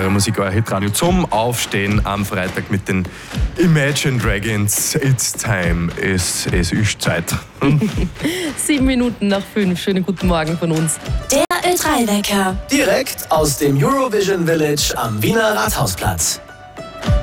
eure Musik, euer Hitradio zum Aufstehen am Freitag mit den Imagine Dragons. It's time, es ist Zeit. 7 Minuten nach 5. Schönen guten Morgen von uns. Der Ö3-Wecker. Direkt aus dem Eurovision Village am Wiener Rathausplatz.